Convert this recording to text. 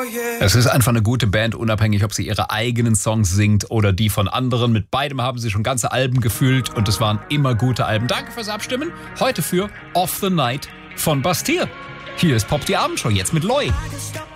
Es ist einfach eine gute Band, unabhängig, ob sie ihre eigenen Songs singt oder die von anderen. Mit beidem haben sie schon ganze Alben gefüllt und es waren immer gute Alben. Danke fürs Abstimmen. Heute für Off the Night von Bastille. Hier ist Pop die Abendshow, jetzt mit Loi.